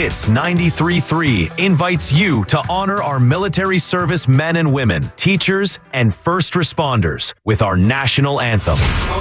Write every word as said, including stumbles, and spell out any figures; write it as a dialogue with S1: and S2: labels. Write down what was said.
S1: Hits ninety-three point three invites you to honor our military service men and women, teachers, and first responders with our national anthem.